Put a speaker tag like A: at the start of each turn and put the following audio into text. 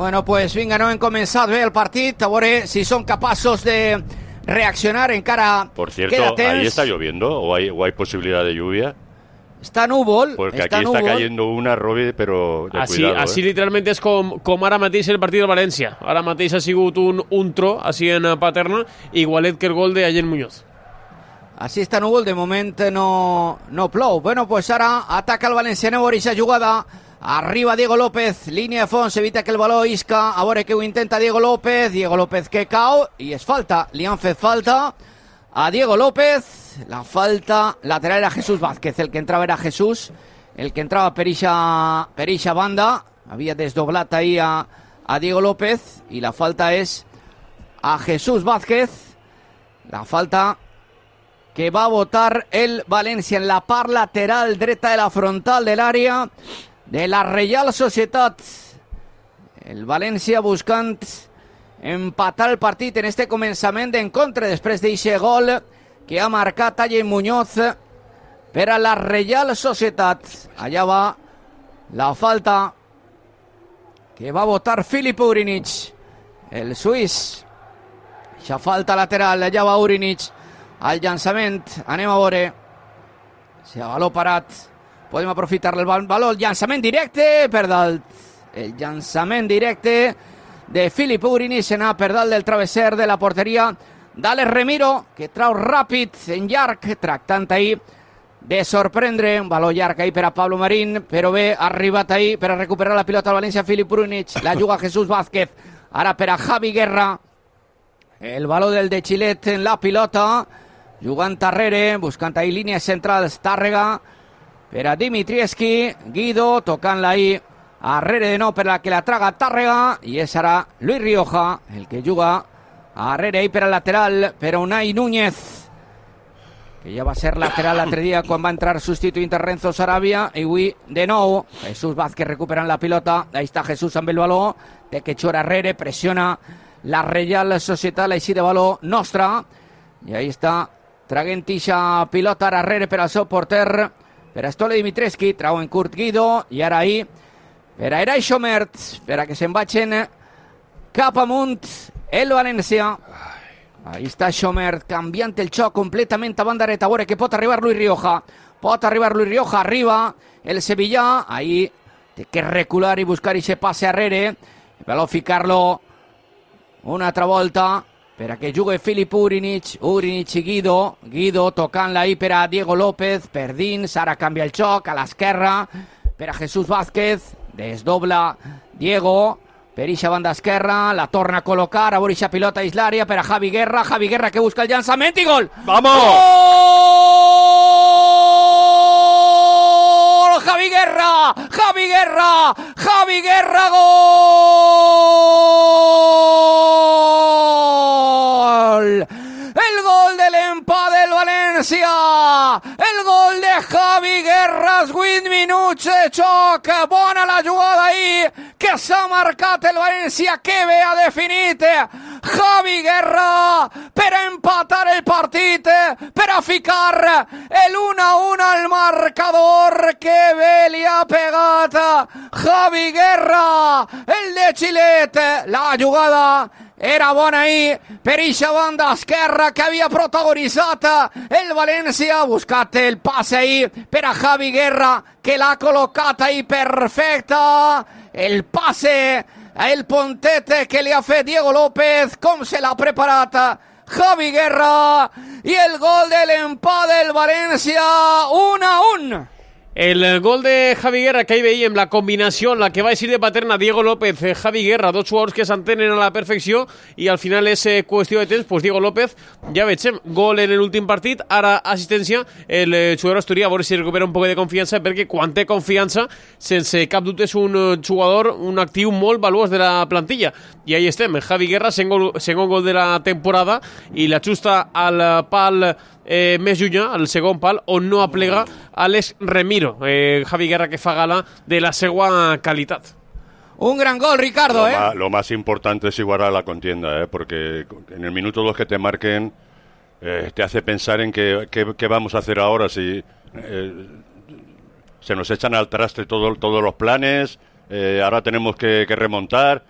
A: Bueno, pues vinga, no hem començat bé el partit, a veure si són capaços de reaccionar encara.
B: Por cierto, ¿ahí está lloviendo o hay posibilidad de lluvia?
A: Està núvol.
B: Porque aquí está cayendo una, Robi, però de cuidado.
C: Així literalment és com ara mateix el partit del València. Ara mateix ha sigut un tro, així en Paterna, igualet que el gol de Allen Muñoz.
A: Així està núvol, de moment no plou. Bueno, pues ara ataca el valenciano, aquesta jugada. Arriba Diego López, línia de fons, evita que el baló isca. A veure que ho intenta Diego López que cau i es falta. Li han fet falta a Diego López. La falta lateral era Jesús Vázquez, el que entrava era Jesús, el que entrava per ixa banda. Havia desdoblat ahí a Diego López i la falta és a Jesús Vázquez. La falta que va a votar el València en la part lateral dreta de la frontal de l'àrea de la Reial Societat. El València buscant empatar el partit en este començament d'encontre després d'eixe gol que ha marcat Allen Muñoz per a la Reial Societat. Allà va la falta que va votar Filip Urinich, el suís. Eixa falta lateral, allà va Urinich al llançament. Anem a veure si a baló parat podem aprofitar el baló, el llançament directe per dalt. El llançament directe de Filip Urinich anar per dalt del travesser de la porteria d'Àlex Remiro, que trau ràpid en llarg, tractant ahir de sorprendre. Un baló llarg ahir per a Pablo Marín, però bé, ha arribat ahir per a recuperar la pilota al València Filip Urinich. La juga Jesús Vázquez, ara per a Javi Guerra. El baló del de Xilet en la pilota, jugant darrere, buscant ahir línies centrals. Tàrrega per a Dimitrievski, Guido tocant-la ahir arrere de nou per la que la traga Tàrrega, i és ara Luis Rioja el que juga arrere ahir per al lateral, per a Unai Núñez, que ja va ser lateral l'altre dia quan va entrar substituint Renzo Sarabia, i avui de nou Jesús Vázquez recuperant la pilota. Ahí està Jesús amb el baló, té que xuar arrere, pressiona la Reial Societat, l'així de baló nostra, i ahí està traguent ixa pilota arrere per al seu porter, per a Stole Dimitrievski, trau en curt Guido, i ara ahir per a Eray Xomert, per a que se'n vagin cap amunt el València. Ahí està Xomert, canviant el xoc completament a banda dreta. A veure que pot arribar Luis Rioja. Arriba el Sevillà. Ahí té que recular i buscar ese passe arrere. El baló ficar-lo una altra volta per a que jugui Filip Urinich i Guido tocant-la ahí per a Diego López, per dins. Ara canvia el xoc a l'esquerra per a Jesús Vázquez, desdobla Diego per ixa banda esquerra, la torna a col·locar, a veure ixa pilota dins l'àrea per a Javi Guerra que busca el llançament i gol!
B: ¡Vamos!
A: ¡Gol! Javi Guerra, gol! El gol de l'empat del València! El gol de Javi Guerra, 8 minuts de xoc. Bona la jugada ahir, que s'ha marcat el València, que bé ha definit Javi Guerra per a empatar el partit, per a ficar el 1-1 al marcador. Que bé li ha pegat Javi Guerra, el de Xilet. La jugada era bona ahir per ixa banda esquerra que havia protagonitzat el València. Ha buscat el passe ahir per a Javi Guerra, que l'ha col·locat ahir perfecta. El passe, el pontet que li ha fet Diego López, com se l'ha preparat Javi Guerra, i el gol de l'empat del València, 1-1.
C: El gol de Javi Guerra, que ahí veiem la combinació, la que va eixir de Paterna, Diego López, Javi Guerra, dos jugadors que s'entenen a la perfecció, i al final és qüestió de temps, pues Diego López, ja veiem, gol en l'últim partit, ara assistència, el jugador asturià, a veure si recupera un poc de confiança, perquè quan té confiança, sense cap dubte és un jugador, un actiu molt valuós de la plantilla, i ahí estem, Javi Guerra, segon gol de la temporada, i la justa al pal més llunyà, al segon pal, on no aplega Àlex Remiro. Javi Guerra, que fa gala de la seva qualitat.
A: Un gran gol, Ricardo.
B: Lo más importante es igualar la contienda, porque en el minuto 2 que te marquen te hace pensar en qué vamos a hacer ahora, si se nos echan al traste todos los planes, ahora tenemos que remontar.